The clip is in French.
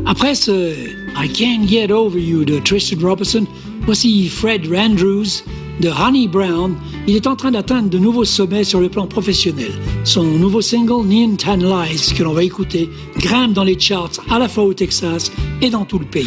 Après ce I Can't Get Over You de Tristan Robertson, voici Fred Andrews de Honey Brown. Il est en train d'atteindre de nouveaux sommets sur le plan professionnel. Son nouveau single, Neon Tan Lies, que l'on va écouter, grimpe dans les charts à la fois au Texas et dans tout le pays.